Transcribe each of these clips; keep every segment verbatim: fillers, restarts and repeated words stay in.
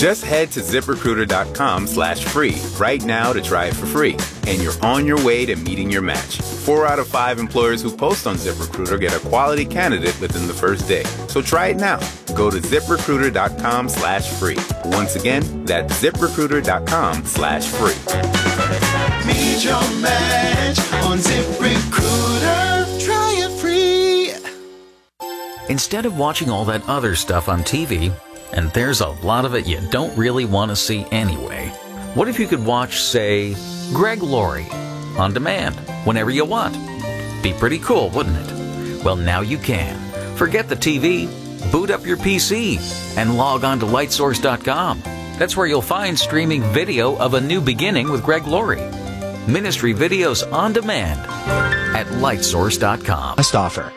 Just head to ZipRecruiter.com slash free right now to try it for free. And you're on your way to meeting your match. Four out of five employers who post on ZipRecruiter get a quality candidate within the first day. So try it now. Go to ZipRecruiter.com slash free. Once again, that's ZipRecruiter.com slash free. Meet your match on ZipRecruiter. Try it free. Instead of watching all that other stuff on T V, and there's a lot of it you don't really want to see anyway, what if you could watch, say, Greg Laurie on demand whenever you want? Be pretty cool, wouldn't it? Well, now you can. Forget the T V, boot up your P C, and log on to light source dot com. That's where you'll find streaming video of A New Beginning with Greg Laurie. Ministry videos on demand at light source dot com. Best offer.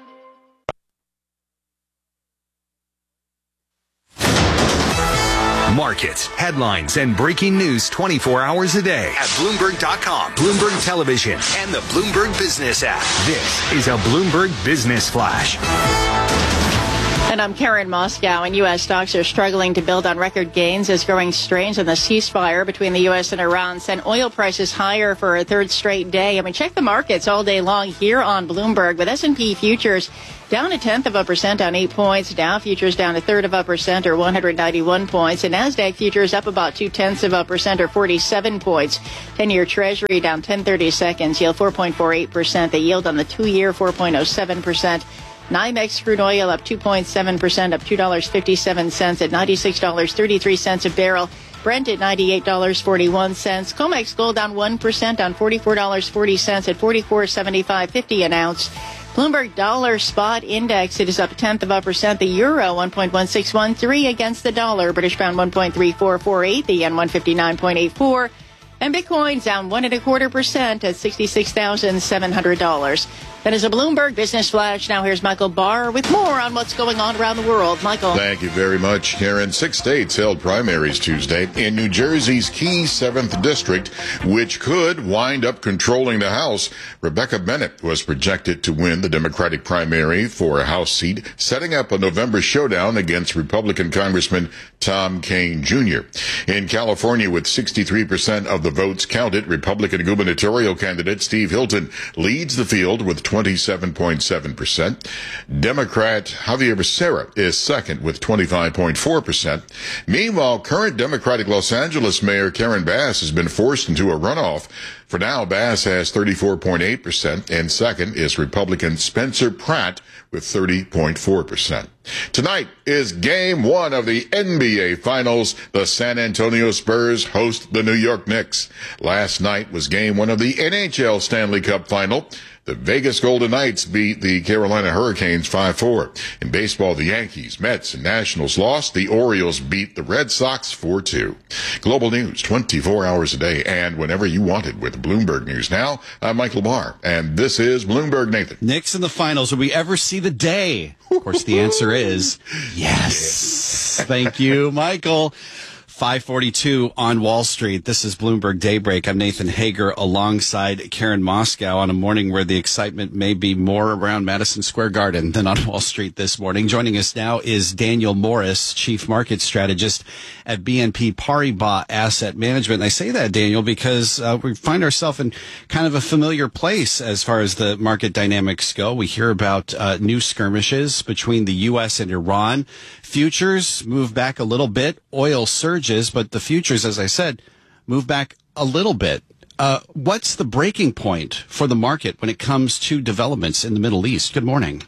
Markets, headlines, and breaking news twenty-four hours a day at Bloomberg dot com, Bloomberg Television, and the Bloomberg Business app. This is a Bloomberg Business Flash. And I'm Karen Moscow, and U S stocks are struggling to build on record gains as growing strains on the ceasefire between the U S and Iran sent oil prices higher for a third straight day. I mean, check the markets all day long here on Bloomberg, with S and P futures down a tenth of a percent on eight points. Dow futures down a third of a percent or one hundred ninety-one points. And NASDAQ futures up about two tenths of a percent or forty-seven points. ten-year Treasury down ten thirty-seconds, yield four point four eight percent. The yield on the two-year four point oh seven percent. NYMEX crude oil up two point seven percent, up two dollars and fifty-seven cents at ninety-six dollars and thirty-three cents a barrel. Brent at ninety-eight dollars and forty-one cents. COMEX gold down one percent on forty-four dollars and forty cents at forty-four dollars and seventy-five cents fifty an ounce. Bloomberg Dollar Spot Index, it is up a tenth of a percent. The euro one point one six one three against the dollar. British pound one point three four four eight. The yen one fifty-nine point eight four. And Bitcoin's down one and a quarter percent at sixty-six thousand seven hundred dollars. That is a Bloomberg Business Flash. Now here's Michael Barr with more on what's going on around the world. Michael. Thank you very much, Karen. Six states held primaries Tuesday. In New Jersey's key seventh District, which could wind up controlling the House, Rebecca Bennett was projected to win the Democratic primary for a House seat, setting up a November showdown against Republican Congressman Tom Kean Junior In California, with sixty-three percent of the votes counted, Republican gubernatorial candidate Steve Hilton leads the field with twenty-seven point seven percent. Democrat Javier Becerra is second with twenty-five point four percent. Meanwhile, current Democratic Los Angeles Mayor Karen Bass has been forced into a runoff. For now, Bass has thirty-four point eight percent, and second is Republican Spencer Pratt with thirty point four percent. Tonight is game one of the N B A Finals. The San Antonio Spurs host the New York Knicks. Last night was game one of the N H L Stanley Cup Final. The Vegas Golden Knights beat the Carolina Hurricanes five four. In baseball, the Yankees, Mets, and Nationals lost. The Orioles beat the Red Sox four two. Global news twenty-four hours a day and whenever you want it with Bloomberg News Now. I'm Michael Barr, and this is Bloomberg Nathan. Knicks in the finals. Will we ever see the day? Of course, the answer is yes. Thank you, Michael. five forty-two on Wall Street. This is Bloomberg Daybreak. I'm Nathan Hager alongside Karen Moscow on a morning where the excitement may be more around Madison Square Garden than on Wall Street this morning. Joining us now is Daniel Morris, Chief Market Strategist at B N P Paribas Asset Management. And I say that, Daniel, because uh, we find ourselves in kind of a familiar place as far as the market dynamics go. We hear about uh, new skirmishes between the U S and Iran. Futures move back a little bit. Oil surges, but the futures, as I said, move back a little bit. Uh, what's the breaking point for the market when it comes to developments in the Middle East? Good morning.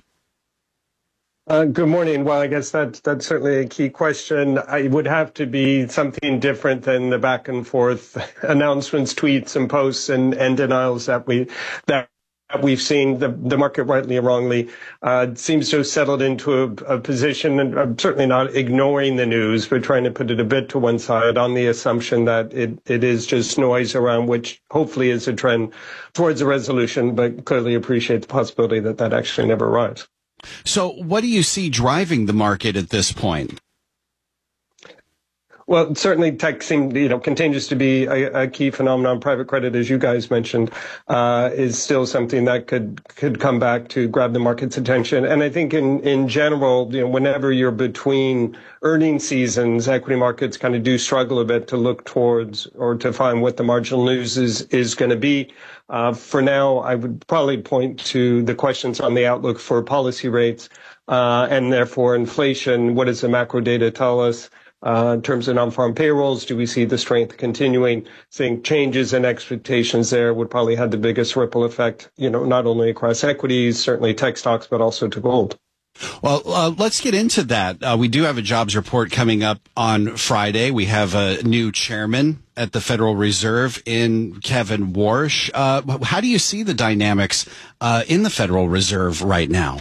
Uh, good morning. Well, I guess that, that's certainly a key question. It would have to be something different than the back and forth announcements, tweets, and posts and, and denials that we that. We've seen. The, the market, rightly or wrongly, uh, seems to have settled into a, a position, and I'm certainly not ignoring the news, but trying to put it a bit to one side on the assumption that it, it is just noise around, which hopefully is a trend towards a resolution, but clearly appreciate the possibility that that actually never arrives. So what do you see driving the market at this point? Well, certainly tech seemed, you know, continues to be a, a key phenomenon. Private credit, as you guys mentioned, uh, is still something that could, could come back to grab the market's attention. And I think in, in general, you know, whenever you're between earnings seasons, equity markets kind of do struggle a bit to look towards or to find what the marginal news is, is going to be. Uh, for now, I would probably point to the questions on the outlook for policy rates, uh, and therefore inflation. What does the macro data tell us? Uh, in terms of non-farm payrolls, do we see the strength continuing? I think changes in expectations there would probably have the biggest ripple effect, you know, not only across equities, certainly tech stocks, but also to gold. Well, uh, let's get into that. Uh, we do have a jobs report coming up on Friday. We have a new chairman at the Federal Reserve in Kevin Warsh. Uh, how do you see the dynamics uh, in the Federal Reserve right now?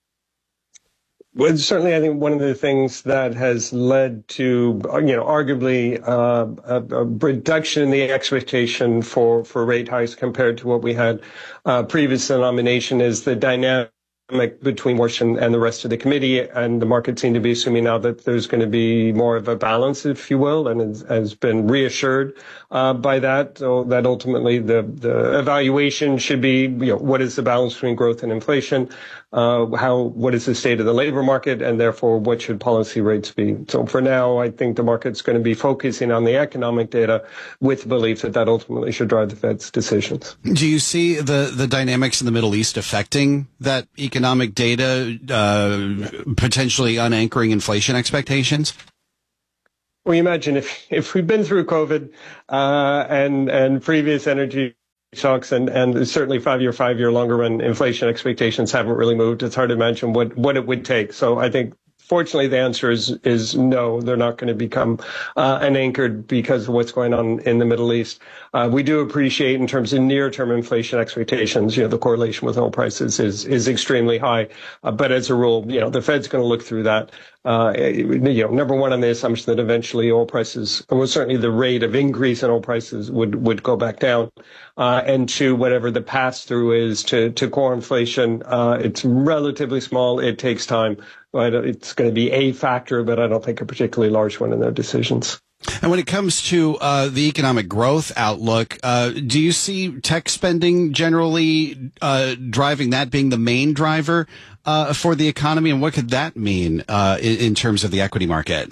Well, certainly, I think one of the things that has led to, you know, arguably uh, a, a reduction in the expectation for, for rate hikes compared to what we had uh, previous to the nomination is the dynamic between Warsh and, and the rest of the committee, and the market seem to be assuming now that there's going to be more of a balance, if you will, and has, has been reassured uh, by that. So that ultimately the the evaluation should be, you know, what is the balance between growth and inflation? Uh, how what is the state of the labor market, and therefore what should policy rates be? So for now, I think the market's going to be focusing on the economic data with the belief that that ultimately should drive the Fed's decisions. Do you see the the dynamics in the Middle East affecting that economic data, uh, potentially unanchoring inflation expectations? Well, you imagine if if we've been through COVID uh, and and previous energy shocks and, and certainly five-year, five-year longer run inflation expectations haven't really moved. It's hard to imagine what, what it would take. So I think, fortunately, the answer is, is no, they're not going to become uh, unanchored because of what's going on in the Middle East. Uh, we do appreciate in terms of near-term inflation expectations, you know, the correlation with oil prices is, is extremely high. Uh, but as a rule, you know, the Fed's going to look through that. Uh, you know, number one, on the assumption that eventually oil prices, well, certainly the rate of increase in oil prices would, would go back down. Uh, and two, whatever the pass through is to, to core inflation, uh, it's relatively small. It takes time, but it's going to be a factor, but I don't think a particularly large one in their decisions. And when it comes to uh, the economic growth outlook, uh, do you see tech spending generally uh, driving that being the main driver uh, for the economy? And what could that mean uh, in, in terms of the equity market?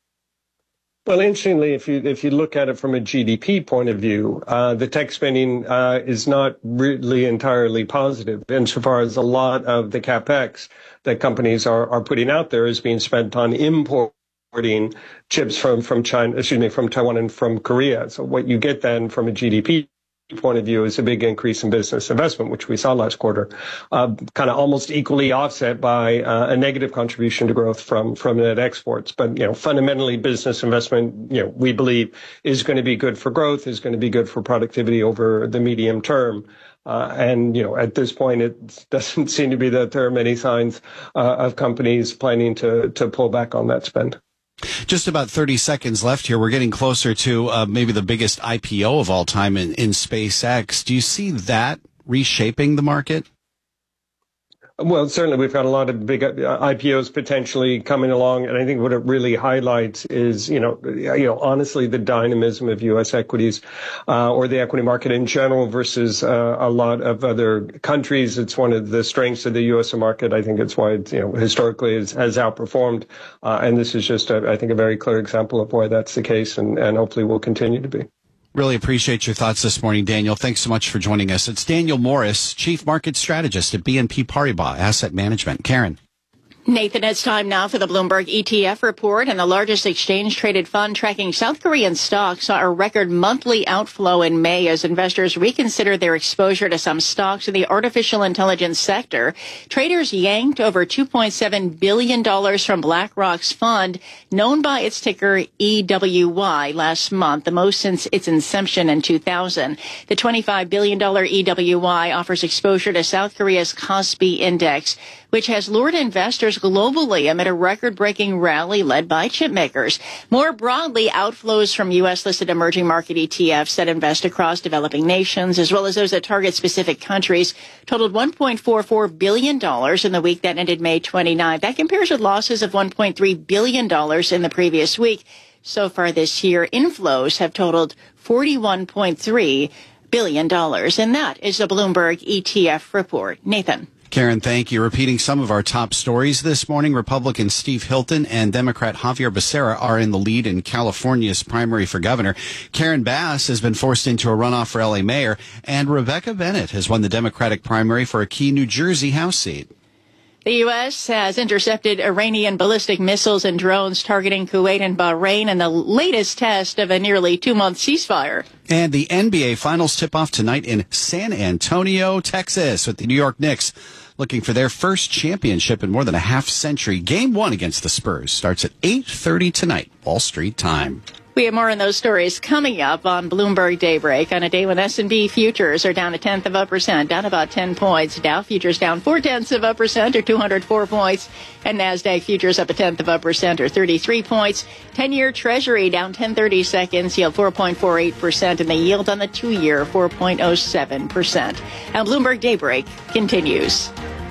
Well, interestingly, if you if you look at it from a G D P point of view, uh, the tech spending uh, is not really entirely positive insofar as a lot of the capex that companies are, are putting out there is being spent on importing chips from, from China, excuse me, from Taiwan and from Korea. So what you get then from a G D P point of view is a big increase in business investment, which we saw last quarter, uh, kind of almost equally offset by uh, a negative contribution to growth from from net exports. But, you know, fundamentally business investment, you know, we believe is going to be good for growth, is going to be good for productivity over the medium term. Uh, and, you know, at this point, it doesn't seem to be that there are many signs uh, of companies planning to to pull back on that spend. Just about thirty seconds left here. We're getting closer to uh, maybe the biggest I P O of all time in, in SpaceX. Do you see that reshaping the market? Well, certainly we've got a lot of big I P Os potentially coming along, and I think what it really highlights is, you know, you know, honestly, the dynamism of U S equities uh, or the equity market in general versus uh, a lot of other countries. It's one of the strengths of the U S market. I think it's why it, you know, historically has, has outperformed, uh, and this is just, a, I think, a very clear example of why that's the case, and, and hopefully will continue to be. Really appreciate your thoughts this morning, Daniel. Thanks so much for joining us. It's Daniel Morris, Chief Market Strategist at B N P Paribas Asset Management. Karen. Nathan, it's time now for the Bloomberg E T F report, and the largest exchange-traded fund tracking South Korean stocks saw a record monthly outflow in May as investors reconsider their exposure to some stocks in the artificial intelligence sector. Traders yanked over two point seven billion dollars from BlackRock's fund, known by its ticker E W Y, last month, the most since its inception in two thousand. The twenty-five billion dollars E W Y offers exposure to South Korea's Kospi Index, which has lured investors globally amid a record-breaking rally led by chip makers. More broadly, outflows from U S-listed emerging market E T Fs that invest across developing nations, as well as those that target specific countries, totaled one point four four billion dollars in the week that ended May twenty-ninth. That compares with losses of one point three billion dollars in the previous week. So far this year, inflows have totaled forty-one point three billion dollars. And that is a Bloomberg E T F report. Nathan. Karen, thank you. Repeating some of our top stories this morning, Republican Steve Hilton and Democrat Javier Becerra are in the lead in California's primary for governor. Karen Bass has been forced into a runoff for L A mayor, and Rebecca Bennett has won the Democratic primary for a key New Jersey House seat. The U S has intercepted Iranian ballistic missiles and drones targeting Kuwait and Bahrain in the latest test of a nearly two-month ceasefire. And the N B A Finals tip-off tonight in San Antonio, Texas, with the New York Knicks looking for their first championship in more than a half century. Game one against the Spurs starts at eight thirty tonight, Wall Street time. We have more on those stories coming up on Bloomberg Daybreak on a day when S and P futures are down a tenth of a percent, down about ten points. Dow futures down four tenths of a percent or two hundred four points. And NASDAQ futures up a tenth of a percent or thirty-three points. ten-year Treasury down ten thirty seconds, yield four point four eight percent, and the yield on the two-year four point oh seven percent. And Bloomberg Daybreak continues.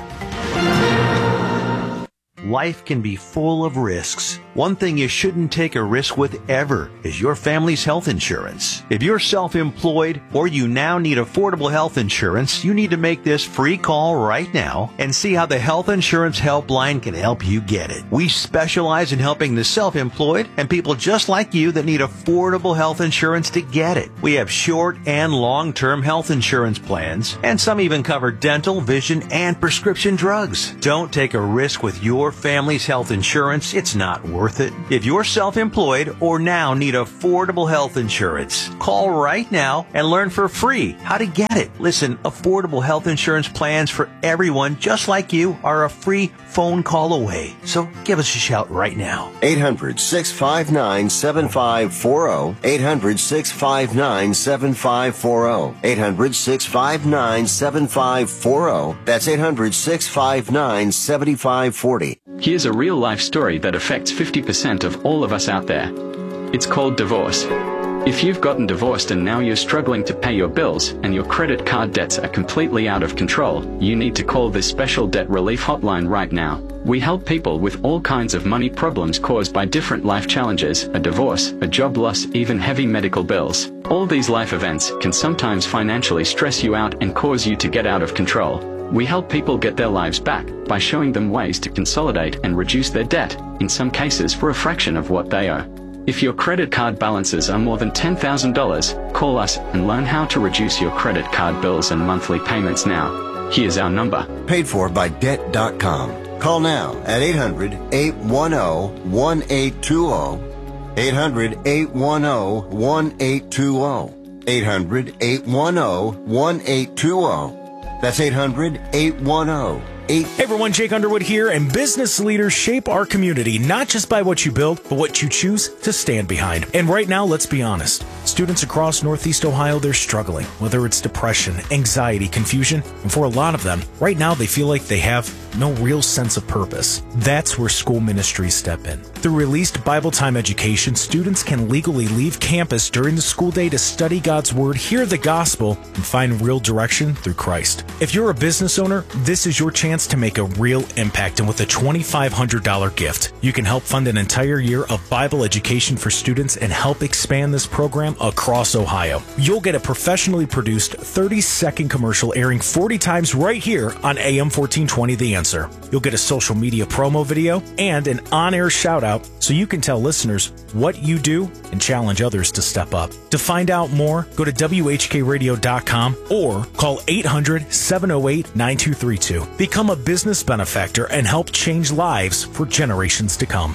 Life can be full of risks. One thing you shouldn't take a risk with ever is your family's health insurance. If you're self-employed or you now need affordable health insurance, you need to make this free call right now and see how the Health Insurance Helpline can help you get it. We specialize in helping the self-employed and people just like you that need affordable health insurance to get it. We have short and long-term health insurance plans, and some even cover dental, vision, and prescription drugs. Don't take a risk with your family's health insurance. It's not worth it. If you're self-employed or now need affordable health insurance, call right now and learn for free how to get it. Listen, affordable health insurance plans for everyone just like you are a free phone call away. So give us a shout right now. eight hundred, six five nine, seven five four zero. eight hundred, six five nine, seven five four zero. eight hundred, six five nine, seven five four zero. That's eight hundred, six five nine, seven five four zero. Here's a real-life story that affects fifty percent of all of us out there. It's called divorce. If you've gotten divorced and now you're struggling to pay your bills and your credit card debts are completely out of control, you need to call this special debt relief hotline right now. We help people with all kinds of money problems caused by different life challenges, a divorce, a job loss, even heavy medical bills. All these life events can sometimes financially stress you out and cause you to get out of control. We help people get their lives back by showing them ways to consolidate and reduce their debt, in some cases for a fraction of what they owe. If your credit card balances are more than ten thousand dollars, call us and learn how to reduce your credit card bills and monthly payments now. Here's our number. Paid for by debt dot com. Call now at eight hundred, eight one zero, one eight two zero. eight hundred, eight one zero, one eight two zero. eight hundred, eight one zero, one eight two zero. That's eight hundred, eight one zero, eight. Hey everyone, Jake Underwood here, and business leaders shape our community not just by what you build, but what you choose to stand behind. And right now, let's be honest. Students across Northeast Ohio, they're struggling, whether it's depression, anxiety, confusion, and for a lot of them, right now they feel like they have no real sense of purpose. That's where school ministries step in. Through released Bible time education, students can legally leave campus during the school day to study God's Word, hear the gospel, and find real direction through Christ. If you're a business owner, this is your chance to make a real impact, and with a twenty-five hundred dollars gift, you can help fund an entire year of Bible education for students and help expand this program across Ohio. You'll get a professionally produced thirty-second commercial airing forty times right here on A M fourteen twenty The Answer. You'll get a social media promo video and an on-air shout-out so you can tell listeners what you do and challenge others to step up. To find out more, go to W H K radio dot com or call eight hundred, seven oh eight, nine two three two. Become a business benefactor and help change lives for generations to come.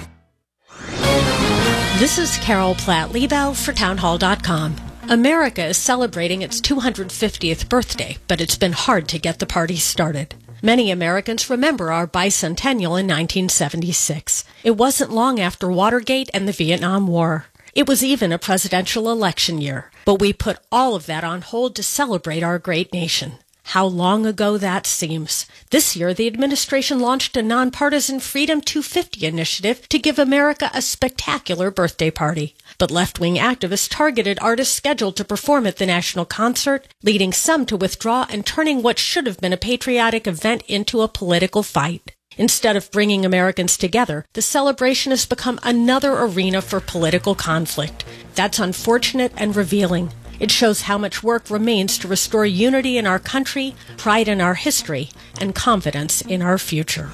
This is Carol Platt-Liebau for townhall dot com. America is celebrating its two hundred fiftieth birthday, but it's been hard to get the party started. Many Americans remember our bicentennial in nineteen seventy-six. It wasn't long after Watergate and the Vietnam War. It was even a presidential election year, but we put all of that on hold to celebrate our great nation. How long ago that seems. This year, the administration launched a nonpartisan Freedom two fifty initiative to give America a spectacular birthday party. But left-wing activists targeted artists scheduled to perform at the national concert, leading some to withdraw and turning what should have been a patriotic event into a political fight. Instead of bringing Americans together, the celebration has become another arena for political conflict. That's unfortunate and revealing. It shows how much work remains to restore unity in our country, pride in our history, and confidence in our future.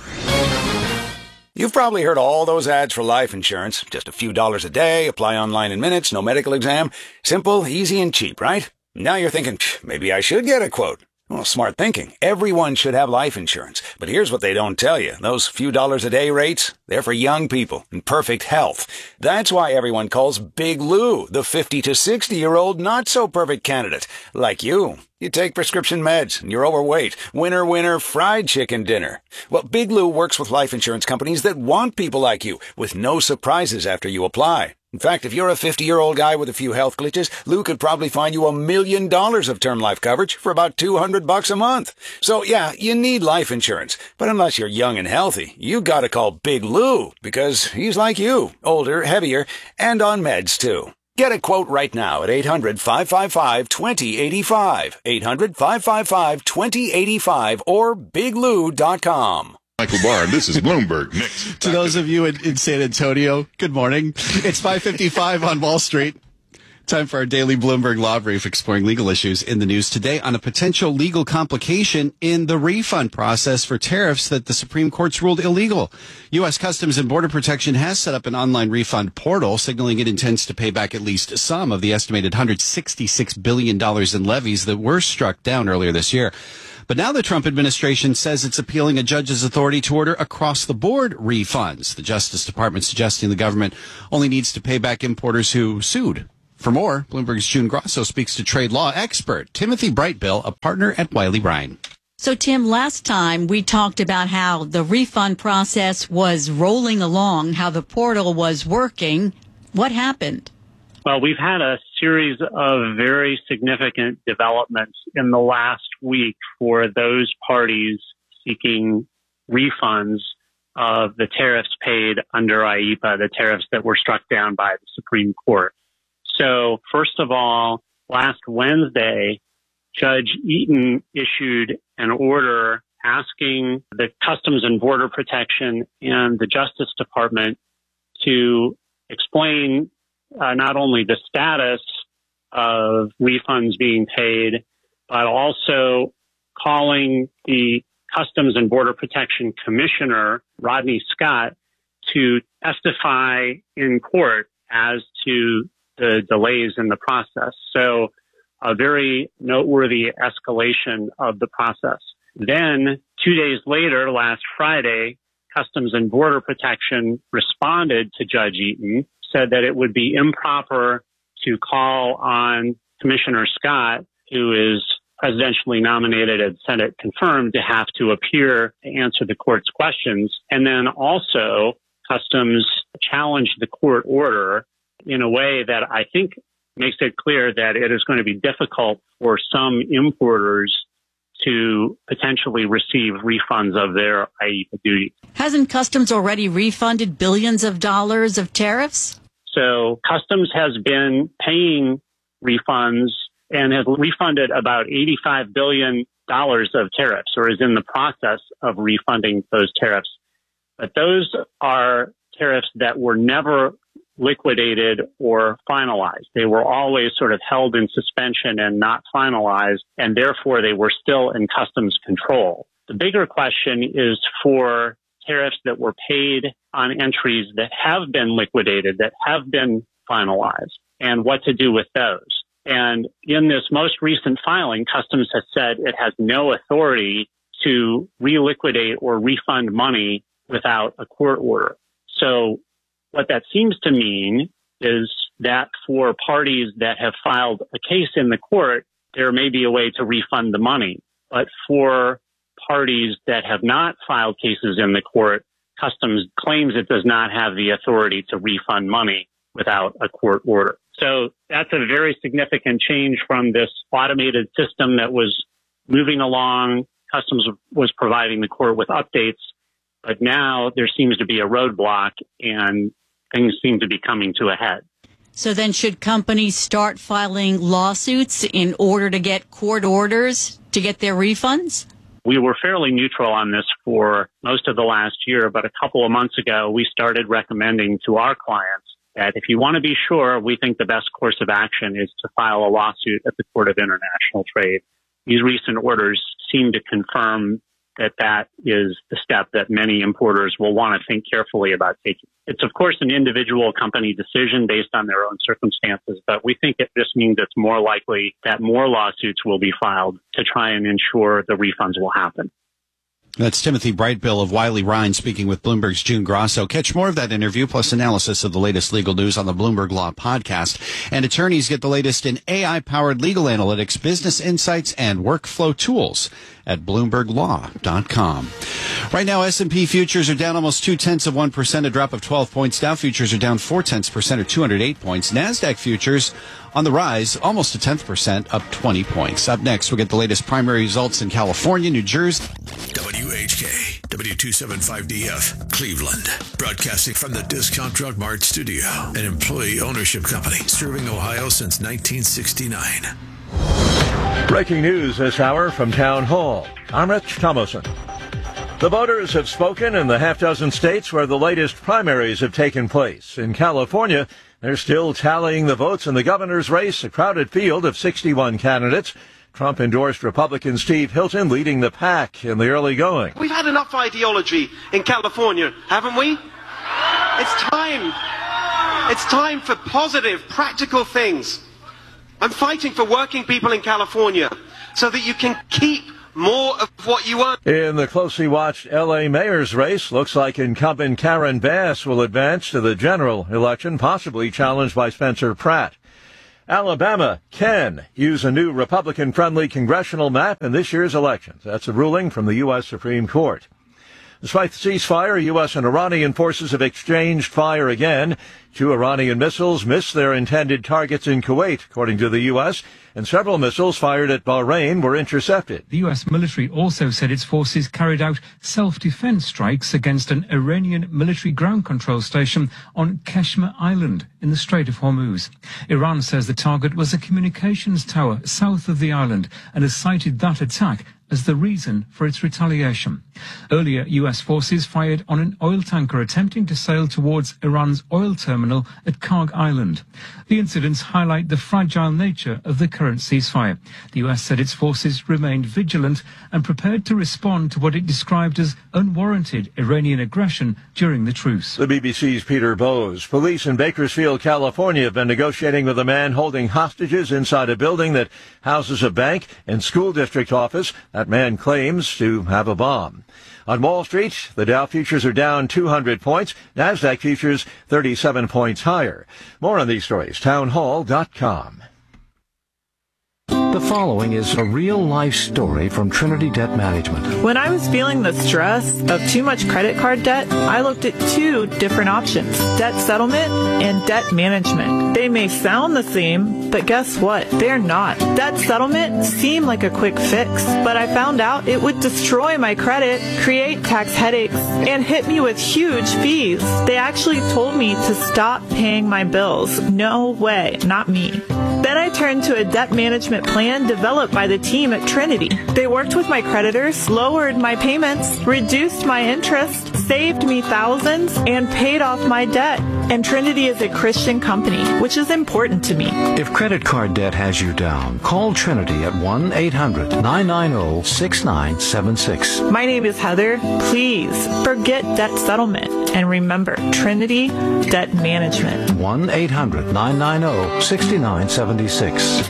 You've probably heard all those ads for life insurance. Just a few dollars a day, apply online in minutes, no medical exam. Simple, easy, and cheap, right? Now you're thinking, maybe I should get a quote. Well, smart thinking. Everyone should have life insurance. But here's what they don't tell you. Those few dollars a day rates, they're for young people in perfect health. That's why everyone calls Big Lou the fifty to sixty-year-old not-so-perfect candidate. Like you. You take prescription meds, and you're overweight. Winner, winner, fried chicken dinner. Well, Big Lou works with life insurance companies that want people like you, with no surprises after you apply. In fact, if you're a fifty-year-old guy with a few health glitches, Lou could probably find you a million dollars of term life coverage for about two hundred bucks a month. So yeah, you need life insurance. But unless you're young and healthy, you gotta call Big Lou, because he's like you, older, heavier, and on meds too. Get a quote right now at eight hundred, five five five, two zero eight five, eight hundred, five five five, two zero eight five, or big lou dot com. Michael Barr, this is Bloomberg. Next. To those of you in, in San Antonio, good morning. It's five fifty-five on Wall Street. Time for our daily Bloomberg Law Brief, exploring legal issues in the news today on a potential legal complication in the refund process for tariffs that the Supreme Court's ruled illegal. U S. Customs and Border Protection has set up an online refund portal, signaling it intends to pay back at least some of the estimated one hundred sixty-six billion dollars in levies that were struck down earlier this year. But now the Trump administration says it's appealing a judge's authority to order across-the-board refunds. The Justice Department suggesting the government only needs to pay back importers who sued. For more, Bloomberg's June Grosso speaks to trade law expert Timothy Brightbill, a partner at Wiley Bryan. So, Tim, last time we talked about how the refund process was rolling along, how the portal was working. What happened? Well, we've had a series of very significant developments in the last week for those parties seeking refunds of the tariffs paid under I E P A, the tariffs that were struck down by the Supreme Court. So, first of all, last Wednesday, Judge Eaton issued an order asking the Customs and Border Protection and the Justice Department to explain uh, not only the status of refunds being paid, but also calling the Customs and Border Protection Commissioner, Rodney Scott, to testify in court as to the delays in the process. So a very noteworthy escalation of the process. Then two days later, last Friday, Customs and Border Protection responded to Judge Eaton, said that it would be improper to call on Commissioner Scott, who is presidentially nominated and Senate confirmed, to have to appear to answer the court's questions. And then also Customs challenged the court order in a way that I think makes it clear that it is going to be difficult for some importers to potentially receive refunds of their I E P A duty. Hasn't Customs already refunded billions of dollars of tariffs? So Customs has been paying refunds and has refunded about eighty-five billion dollars of tariffs, or is in the process of refunding those tariffs. But those are tariffs that were never liquidated or finalized. They were always sort of held in suspension and not finalized, and therefore they were still in Customs control. The bigger question is for tariffs that were paid on entries that have been liquidated, that have been finalized, and what to do with those. And in this most recent filing, Customs has said it has no authority to reliquidate or refund money without a court order. So what that seems to mean is that for parties that have filed a case in the court, there may be a way to refund the money. But for parties that have not filed cases in the court, Customs claims it does not have the authority to refund money without a court order. So that's a very significant change from this automated system that was moving along. Customs was providing the court with updates, but now there seems to be a roadblock and things seem to be coming to a head. So then should companies start filing lawsuits in order to get court orders to get their refunds? We were fairly neutral on this for most of the last year, but a couple of months ago, we started recommending to our clients that if you want to be sure, we think the best course of action is to file a lawsuit at the Court of International Trade. These recent orders seem to confirm that that is the step that many importers will want to think carefully about taking. It's, of course, an individual company decision based on their own circumstances, but we think it just means it's more likely that more lawsuits will be filed to try and ensure the refunds will happen. That's Timothy Brightbill of Wiley Ryan speaking with Bloomberg's June Grosso. Catch more of that interview plus analysis of the latest legal news on the Bloomberg Law podcast. And attorneys get the latest in A I-powered legal analytics, business insights, and workflow tools at bloomberg law dot com. Right now, S and P futures are down almost two-tenths of one percent, a drop of twelve points. Dow futures are down four-tenths percent, or two hundred eight points. NASDAQ futures on the rise, almost a tenth percent, up twenty points. Up next, we'll get the latest primary results in California, New Jersey. W H K, W two seventy-five D F, Cleveland. Broadcasting from the Discount Drug Mart studio, an employee ownership company serving Ohio since nineteen sixty-nine. Breaking news this hour from Town Hall. I'm Rich Thomason. The voters have spoken in the half-dozen states where the latest primaries have taken place. In California, they're still tallying the votes in the governor's race, a crowded field of sixty-one candidates. Trump-endorsed Republican Steve Hilton leading the pack in the early going. We've had enough ideology in California, haven't we? It's time. It's time for positive, practical things. I'm fighting for working people in California so that you can keep more of what you earn. In the closely watched L A mayor's race, looks like incumbent Karen Bass will advance to the general election, possibly challenged by Spencer Pratt. Alabama can use a new Republican-friendly congressional map in this year's elections. That's a ruling from the U S Supreme Court. Despite the ceasefire, U S and Iranian forces have exchanged fire again. Two Iranian missiles missed their intended targets in Kuwait, according to the U S, and several missiles fired at Bahrain were intercepted. The U S military also said its forces carried out self-defense strikes against an Iranian military ground control station on Keshmer Island in the Strait of Hormuz. Iran says the target was a communications tower south of the island and has cited that attack as the reason for its retaliation. Earlier, U S forces fired on an oil tanker attempting to sail towards Iran's oil terminal at Karg Island. The incidents highlight the fragile nature of the current ceasefire. The U S said its forces remained vigilant and prepared to respond to what it described as unwarranted Iranian aggression during the truce. The B B C's Peter Bowes. Police in Bakersfield, California have been negotiating with a man holding hostages inside a building that houses a bank and school district office. That man claims to have a bomb. On Wall Street, the Dow futures are down two hundred points. NASDAQ futures thirty-seven points higher. More on these stories, town hall dot com. The following is a real-life story from Trinity Debt Management. When I was feeling the stress of too much credit card debt, I looked at two different options, debt settlement and debt management. They may sound the same, but guess what? They're not. Debt settlement seemed like a quick fix, but I found out it would destroy my credit, create tax headaches, and hit me with huge fees. They actually told me to stop paying my bills. No way, not me. Then I turned to a debt management plan developed by the team at Trinity. They worked with my creditors, lowered my payments, reduced my interest, saved me thousands, and paid off my debt. And Trinity is a Christian company, which is important to me. If credit card debt has you down, call Trinity at one eight hundred nine nine zero six nine seven six. My name is Heather. Please forget debt settlement and remember Trinity Debt Management. one eight hundred nine nine zero six nine seven six.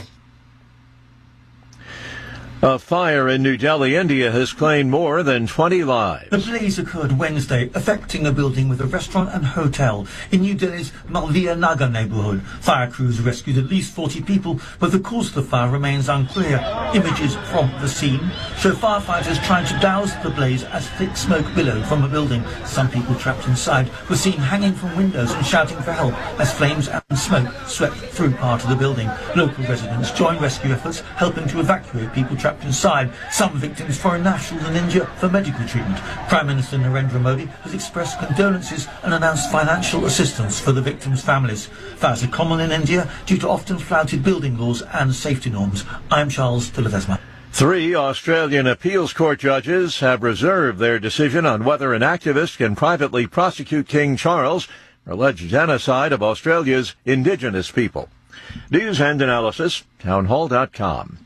A fire in New Delhi, India has claimed more than twenty lives. The blaze occurred Wednesday, affecting a building with a restaurant and hotel in New Delhi's Malviya Nagar neighborhood. Fire crews rescued at least forty people, but the cause of the fire remains unclear. Images from the scene show firefighters trying to douse the blaze as thick smoke billowed from a building. Some people trapped inside were seen hanging from windows and shouting for help as flames and smoke swept through part of the building. Local residents joined rescue efforts, helping to evacuate people trapped inside. Some victims foreign nationals in India for medical treatment. Prime Minister Narendra Modi has expressed condolences and announced financial assistance for the victims' families. Fires are common in India due to often flouted building laws and safety norms. I'm Charles de Ledesma. Three Australian appeals court judges have reserved their decision on whether an activist can privately prosecute King Charles for alleged genocide of Australia's Indigenous people. News and analysis, townhall dot com.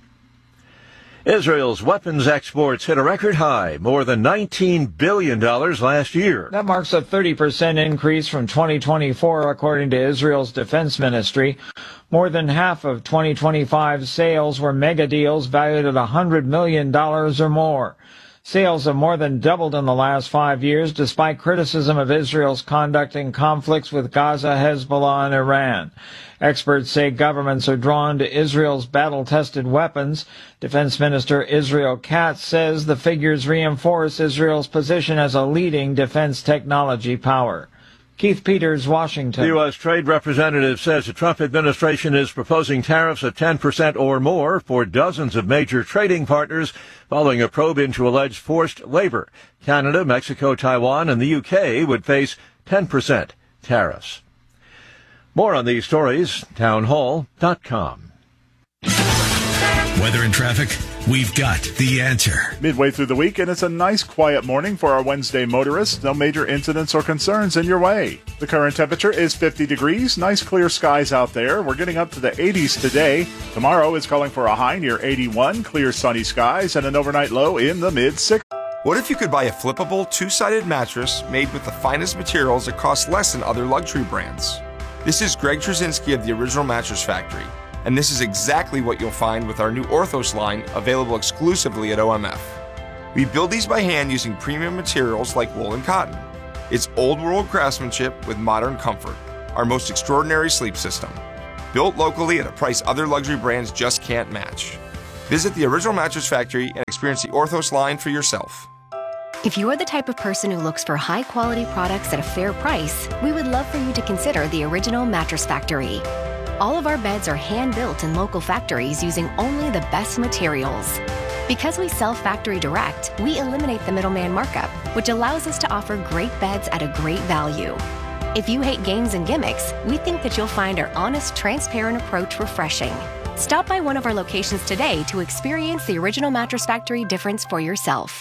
Israel's weapons exports hit a record high, more than nineteen billion dollars last year. That marks a thirty percent increase from twenty twenty-four, according to Israel's defense ministry. More than half of twenty twenty-five sales were mega deals valued at one hundred million dollars or more. Sales have more than doubled in the last five years, despite criticism of Israel's conduct in conflicts with Gaza, Hezbollah, and Iran. Experts say governments are drawn to Israel's battle-tested weapons. Defense Minister Israel Katz says the figures reinforce Israel's position as a leading defense technology power. Keith Peters, Washington. The U S Trade Representative says the Trump administration is proposing tariffs of ten percent or more for dozens of major trading partners following a probe into alleged forced labor. Canada, Mexico, Taiwan, and the U K would face ten percent tariffs. More on these stories, townhall dot com. Weather and traffic, we've got the answer. Midway through the week, and it's a nice quiet morning for our Wednesday motorists. No major incidents or concerns in your way. The current temperature is fifty degrees. Nice clear skies out there. We're getting up to the eighties today. Tomorrow is calling for a high near eighty-one, clear sunny skies, and an overnight low in the mid-sixties. What if you could buy a flippable, two-sided mattress made with the finest materials that cost less than other luxury brands? This is Greg Trzynski of the Original Mattress Factory, and this is exactly what you'll find with our new Orthos line, available exclusively at O M F. We build these by hand using premium materials like wool and cotton. It's old-world craftsmanship with modern comfort, our most extraordinary sleep system. Built locally at a price other luxury brands just can't match. Visit the Original Mattress Factory and experience the Orthos line for yourself. If you're the type of person who looks for high-quality products at a fair price, we would love for you to consider the Original Mattress Factory. All of our beds are hand-built in local factories using only the best materials. Because we sell factory direct, we eliminate the middleman markup, which allows us to offer great beds at a great value. If you hate games and gimmicks, we think that you'll find our honest, transparent approach refreshing. Stop by one of our locations today to experience the Original Mattress Factory difference for yourself.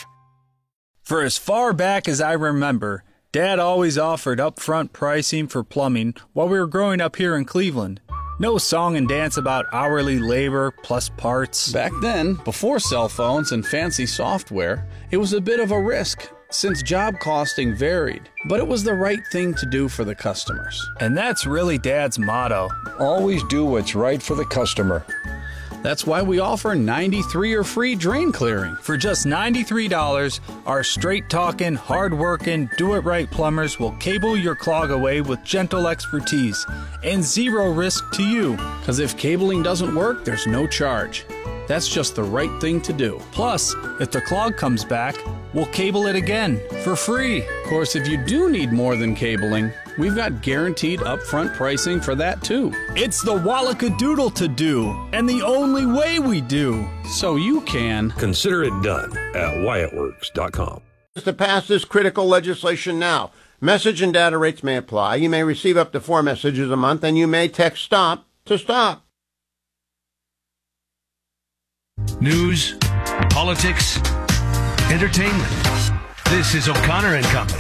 For as far back as I remember, Dad always offered upfront pricing for plumbing while we were growing up here in Cleveland. No song and dance about hourly labor plus parts. Back then, before cell phones and fancy software, it was a bit of a risk since job costing varied, but it was the right thing to do for the customers. And that's really Dad's motto. Always do what's right for the customer. That's why we offer ninety-three or free drain clearing. For just ninety-three dollars, our straight-talking, hard-working, do-it-right plumbers will cable your clog away with gentle expertise and zero risk to you. Because if cabling doesn't work, there's no charge. That's just the right thing to do. Plus, if the clog comes back, we'll cable it again for free. Of course, if you do need more than cabling, we've got guaranteed upfront pricing for that too. It's the Wallacadoodle to do, and the only way we do. So you can consider it done at Wyatt Works dot com. To pass this critical legislation now. Message and data rates may apply. You may receive up to four messages a month, and you may text STOP to stop. News, politics, entertainment. This is O'Connor and Company.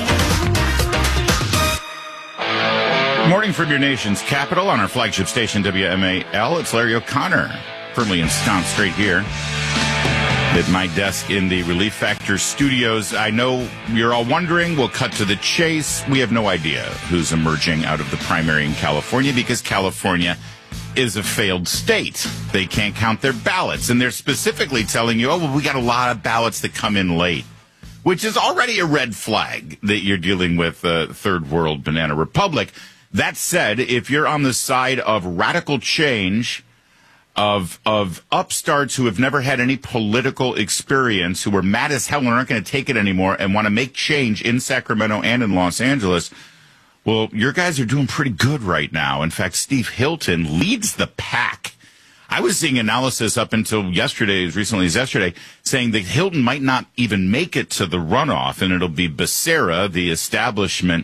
Morning from your nation's capital on our flagship station, W M A L. It's Larry O'Connor, firmly ensconced straight here at my desk in the Relief Factor studios. I know you're all wondering. We'll cut to the chase. We have no idea who's emerging out of the primary in California because California is a failed state. They can't count their ballots, and they're specifically telling you, oh, well, we got a lot of ballots that come in late, which is already a red flag that you're dealing with a third world banana republic. That said, if you're on the side of radical change, of of upstarts who have never had any political experience, who are mad as hell and aren't going to take it anymore and want to make change in Sacramento and in Los Angeles, well, your guys are doing pretty good right now. In fact, Steve Hilton leads the pack. I was seeing analysis up until yesterday, as recently as yesterday, saying that Hilton might not even make it to the runoff, and it'll be Becerra, the establishment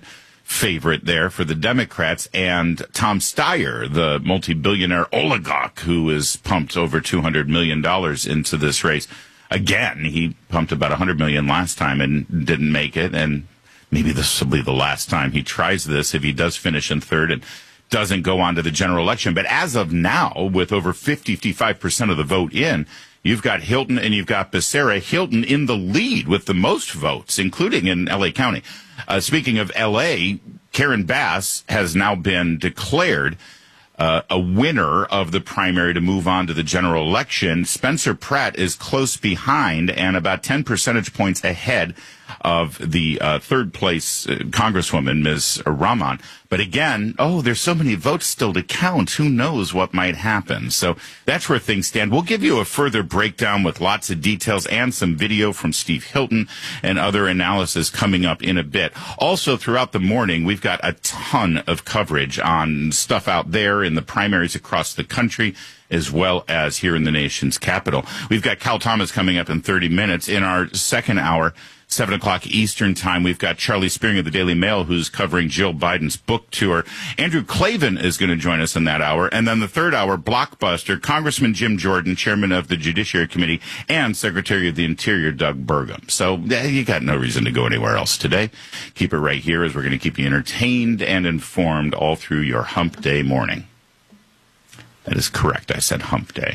favorite there for the Democrats, and Tom Steyer, the multi-billionaire oligarch who has pumped over two hundred million dollars into this race. Again, he pumped about one hundred million dollars last time and didn't make it, and maybe this will be the last time he tries this if he does finish in third and doesn't go on to the general election. But as of now, with over fifty, fifty-five percent of the vote in, you've got Hilton and you've got Becerra. Hilton in the lead with the most votes, including in L A County. Uh, speaking of L A, Karen Bass has now been declared uh, a winner of the primary to move on to the general election. Spencer Pratt is close behind and about ten percentage points ahead of the uh, third place uh, Congresswoman, Miz Rahman. But again, oh, there's so many votes still to count. Who knows what might happen? So that's where things stand. We'll give you a further breakdown with lots of details and some video from Steve Hilton and other analysis coming up in a bit. Also, throughout the morning, we've got a ton of coverage on stuff out there in the primaries across the country, as well as here in the nation's capital. We've got Cal Thomas coming up in thirty minutes. In our second hour, seven o'clock Eastern time, we've got Charlie Spearing of the Daily Mail, who's covering Jill Biden's book tour. Andrew Clavin is going to join us in that hour. And then the third hour, Blockbuster, Congressman Jim Jordan, chairman of the Judiciary Committee, and Secretary of the Interior, Doug Burgum. So eh, you got no reason to go anywhere else today. Keep it right here, as we're going to keep you entertained and informed all through your hump day morning. That is correct. I said hump day.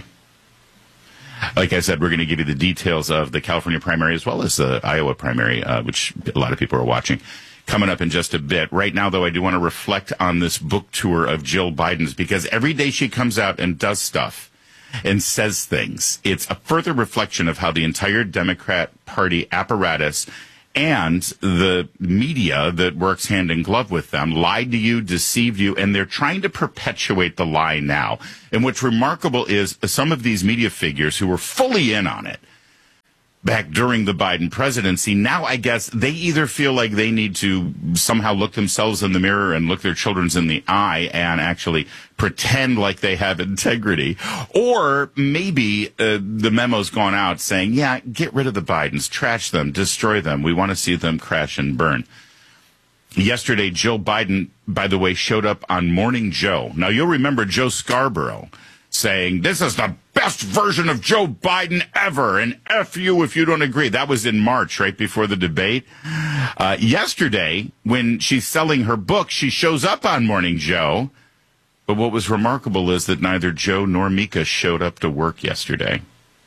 Like I said, we're going to give you the details of the California primary as well as the Iowa primary, uh, which a lot of people are watching, coming up in just a bit. Right now, though, I do want to reflect on this book tour of Jill Biden's, because every day she comes out and does stuff and says things, it's a further reflection of how the entire Democrat Party apparatus and the media that works hand in glove with them lied to you, deceived you, and they're trying to perpetuate the lie now. And what's remarkable is some of these media figures who were fully in on it back during the Biden presidency, now I guess they either feel like they need to somehow look themselves in the mirror and look their children in the eye and actually pretend like they have integrity, or maybe uh, the memo's gone out saying, yeah, get rid of the Bidens, trash them, destroy them. We want to see them crash and burn. Yesterday, Jill Biden, by the way, showed up on Morning Joe. Now, you'll remember Joe Scarborough saying, this is the best version of Joe Biden ever, and F you if you don't agree. That was in March, right before the debate. Uh, yesterday, when she's selling her book, she shows up on Morning Joe. But what was remarkable is that neither Joe nor Mika showed up to work yesterday.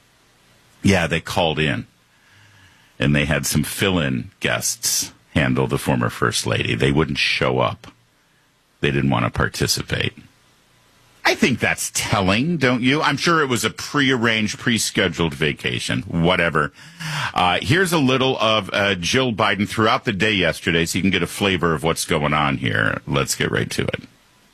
Yeah, they called in, and they had some fill-in guests handle the former First Lady. They wouldn't show up. They didn't want to participate. I think that's telling, don't you? I'm sure it was a prearranged, pre-scheduled vacation, whatever. Uh, here's a little of uh, Jill Biden throughout the day yesterday so you can get a flavor of what's going on here. Let's get right to it.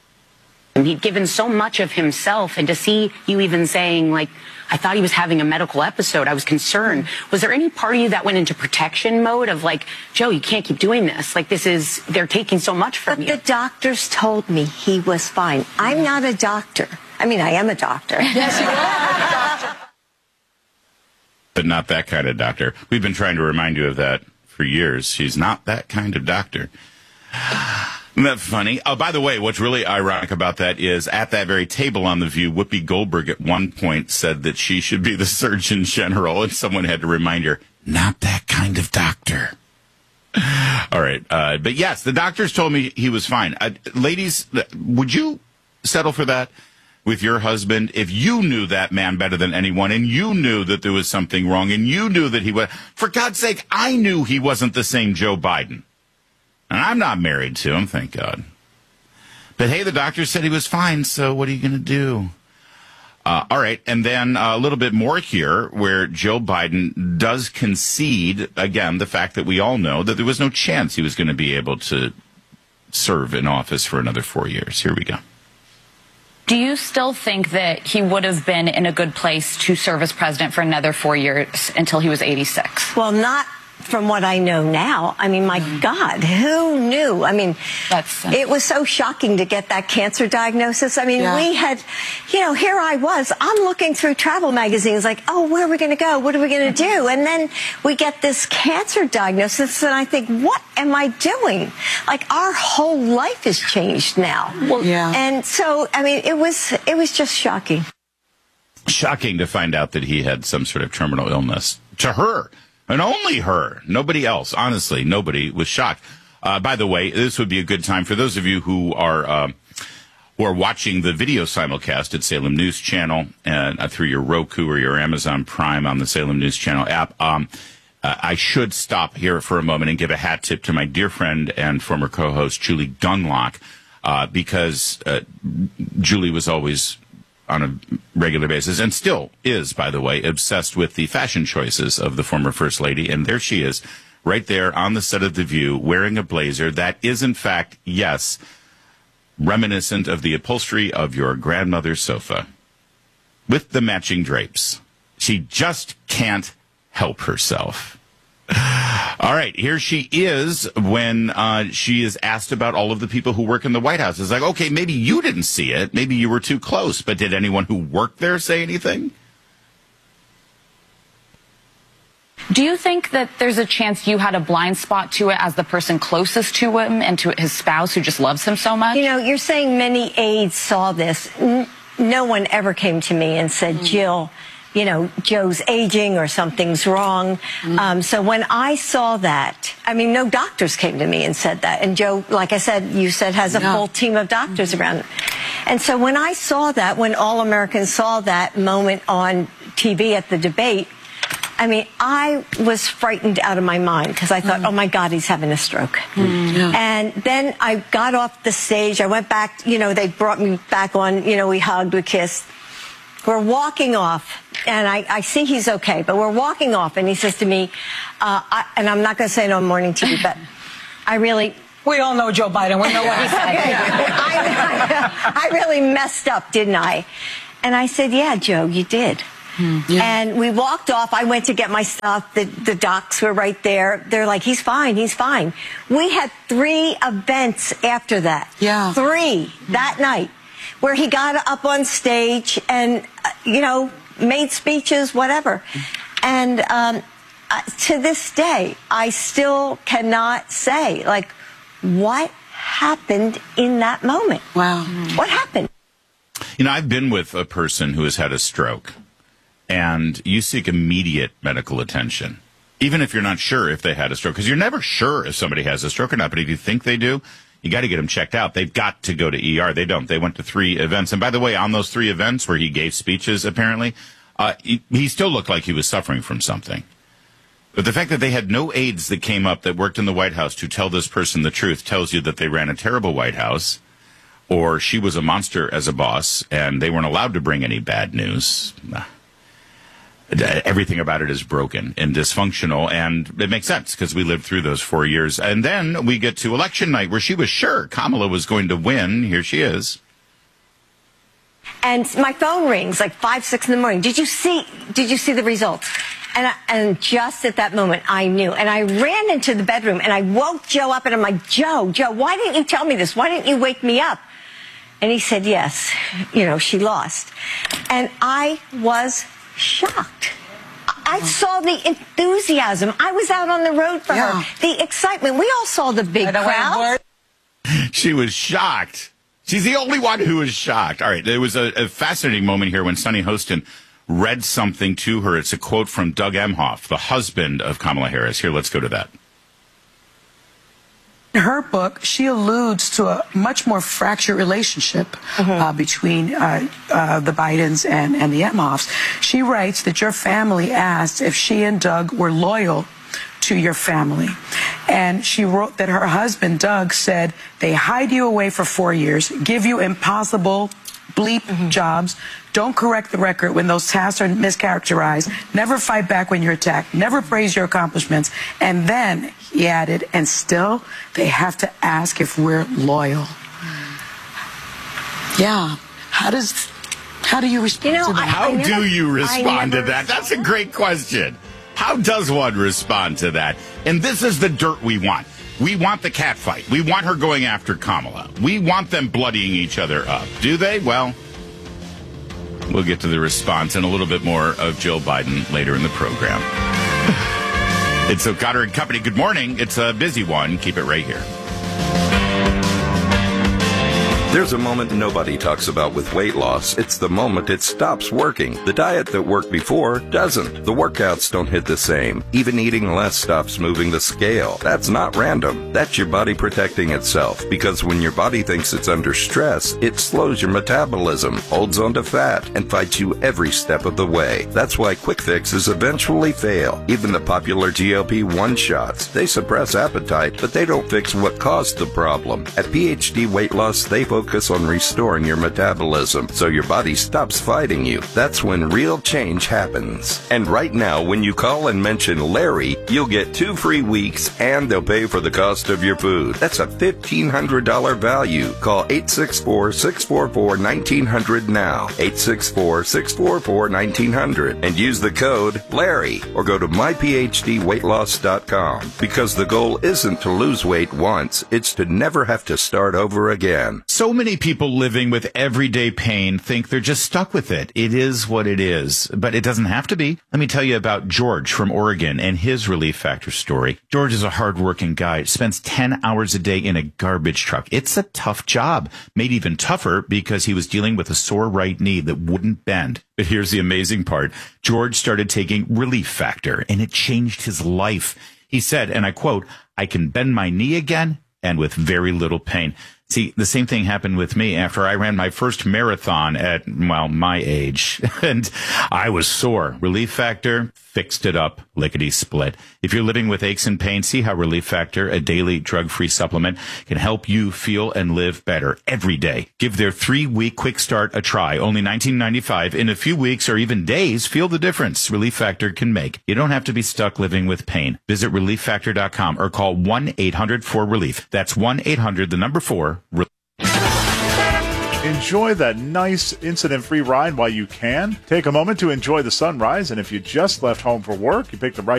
He'd given so much of himself, and to see you even saying, like, I thought he was having a medical episode, I was concerned. Was there any part of you that went into protection mode of like, Joe, you can't keep doing this. Like, this is, they're taking so much from but you. The doctors told me he was fine. I'm not a doctor. I mean, I am a doctor. Yes, you are a doctor. But not that kind of doctor. We've been trying to remind you of that for years. She's not that kind of doctor. Isn't that funny? Oh, by the way, what's really ironic about that is at that very table on The View, Whoopi Goldberg at one point said that she should be the Surgeon General, and someone had to remind her, not that kind of doctor. All right. Uh, but yes, the doctors told me he was fine. Uh, ladies, would you settle for that with your husband if you knew that man better than anyone and you knew that there was something wrong and you knew that he was, for God's sake, I knew he wasn't the same Joe Biden. And I'm not married to him, thank God. But hey, the doctor said he was fine, so what are you going to do? Uh, all right, and then uh, a little bit more here where Joe Biden does concede, again, the fact that we all know that there was no chance he was going to be able to serve in office for another four years. Here we go. Do you still think that he would have been in a good place to serve as president for another four years until he was eighty-six? Well, not from what I know now, I mean, my mm. God, who knew? I mean, That's it was so shocking to get that cancer diagnosis. I mean, yeah. we had, you know, here I was, I'm looking through travel magazines like, oh, where are we going to go? What are we going to do? And then we get this cancer diagnosis, and I think, what am I doing? Like, our whole life has changed now. Well, yeah. And so, I mean, it was, it was just shocking. Shocking to find out that he had some sort of terminal illness. To her. And only her. Nobody else. Honestly, nobody was shocked. Uh, by the way, this would be a good time for those of you who are uh, who are watching the video simulcast at Salem News Channel and uh, through your Roku or your Amazon Prime on the Salem News Channel app. Um, uh, I should stop here for a moment and give a hat tip to my dear friend and former co-host Julie Gunlock, uh, because uh, Julie was always on a regular basis, and still is, by the way, obsessed with the fashion choices of the former First Lady. And there she is, right there on the set of The View, wearing a blazer that is, in fact, yes, reminiscent of the upholstery of your grandmother's sofa, with the matching drapes. She just can't help herself. All right, here she is when uh, she is asked about all of the people who work in the White House. It's like, okay, maybe you didn't see it. Maybe you were too close. But did anyone who worked there say anything? Do you think that there's a chance you had a blind spot to it as the person closest to him and to his spouse who just loves him so much? You know, you're saying many aides saw this. N- no one ever came to me and said, mm. Jill, you know, Joe's aging or something's wrong. Mm. Um, so when I saw that, I mean, no doctors came to me and said that. And Joe, like I said, you said, has a yeah. full team of doctors mm-hmm. around him. And so when I saw that, when All Americans saw that moment on T V at the debate, I mean, I was frightened out of my mind because I thought, mm. oh, my God, he's having a stroke. Mm. Yeah. And then I got off the stage. I went back, you know, they brought me back on, you know, we hugged, we kissed. We're walking off, and I, I see he's okay, but we're walking off, and he says to me, uh, I, and I'm not going to say it on morning T V, but I really... We all know Joe Biden. We know what he said. Okay. I, I really messed up, didn't I? And I said, yeah, Joe, you did. Mm, yeah. And we walked off. I went to get my stuff. The, the docs were right there. They're like, he's fine, he's fine. We had three events after that. Yeah. Three that night, where he got up on stage and, uh, you know, made speeches, whatever. And um, uh, to this day, I still cannot say, like, what happened in that moment? Wow. What happened? You know, I've been with a person who has had a stroke, and you seek immediate medical attention, even if you're not sure if they had a stroke, because you're never sure if somebody has a stroke or not, but if you think they do, you got to get them checked out. They've got to go to E R. They don't. They went to three events. And by the way, on those three events where he gave speeches, apparently, uh, he, he still looked like he was suffering from something. But the fact that they had no aides that came up that worked in the White House to tell this person the truth tells you that they ran a terrible White House, or she was a monster as a boss, and they weren't allowed to bring any bad news. Everything about it is broken and dysfunctional, and it makes sense because we lived through those four years. And then we get to election night where she was sure Kamala was going to win. Here she is. And my phone rings like five, six in the morning. Did you see, did you see the results? And, I, and just at that moment, I knew. And I ran into the bedroom and I woke Joe up and I'm like, Joe, Joe, why didn't you tell me this? Why didn't you wake me up? And he said, yes, you know, she lost. And I was shocked. I saw the enthusiasm. I was out on the road for yeah. her. The excitement. We all saw the big crowd. She was shocked. She's the only one who was shocked. All right, there was a, a fascinating moment here when Sunny Hostin read something to her. It's a quote from Doug Emhoff, the husband of Kamala Harris. Here, let's go to that. In her book, she alludes to a much more fractured relationship mm-hmm. uh, between uh, uh, the Bidens and, and the Emhoffs. She writes that your family asked if she and Doug were loyal to your family. And she wrote that her husband, Doug, said they hide you away for four years, give you impossible bleep mm-hmm. jobs, don't correct the record when those tasks are mischaracterized, never fight back when you're attacked, never praise your accomplishments. And then, he added, and still, they have to ask if we're loyal. Yeah. How does, how do you respond you know, to that? I, how I never, do you respond to that? That's a great question. How does one respond to that? And this is the dirt we want. We want the cat fight. We want her going after Kamala. We want them bloodying each other up. Do they? Well, we'll get to the response and a little bit more of Joe Biden later in the program. It's O'Connor and Company. Good morning. It's a busy one. Keep it right here. There's a moment nobody talks about with weight loss. It's the moment it stops working. The diet that worked before doesn't. The workouts don't hit the same. Even eating less stops moving the scale. That's not random. That's your body protecting itself. Because when your body thinks it's under stress, it slows your metabolism, holds onto fat, and fights you every step of the way. That's why quick fixes eventually fail. Even the popular G L P one shots. They suppress appetite, but they don't fix what caused the problem. At P H D Weight Loss, they focus Focus on restoring your metabolism so your body stops fighting you. That's when real change happens. And right now, when you call and mention Larry, you'll get two free weeks and they'll pay for the cost of your food. That's a fifteen hundred dollars value. Call eight six four, six four four, one nine zero zero now. eight six four, six four four, one nine zero zero and use the code Larry or go to my p h d weight loss dot com because the goal isn't to lose weight once, it's to never have to start over again. So many people living with everyday pain think they're just stuck with it. It is what it is, but it doesn't have to be. Let me tell you about George from Oregon and his Relief Factor story. George is a hardworking guy, spends ten hours a day in a garbage truck. It's a tough job, made even tougher because he was dealing with a sore right knee that wouldn't bend. But here's the amazing part. George started taking Relief Factor, and it changed his life. He said, and I quote, "I can bend my knee again and with very little pain." See, the same thing happened with me after I ran my first marathon at, well, my age, and I was sore. Relief Factor fixed it up, lickety-split. If you're living with aches and pains, see how Relief Factor, a daily drug-free supplement, can help you feel and live better every day. Give their three-week quick start a try, only nineteen ninety-five dollars. In a few weeks or even days, feel the difference Relief Factor can make. You don't have to be stuck living with pain. Visit relief factor dot com or call one eight hundred four relief. That's one eight hundred, the number four, relief. Enjoy that nice incident-free ride while you can. Take a moment to enjoy the sunrise, and if you just left home for work, you picked the right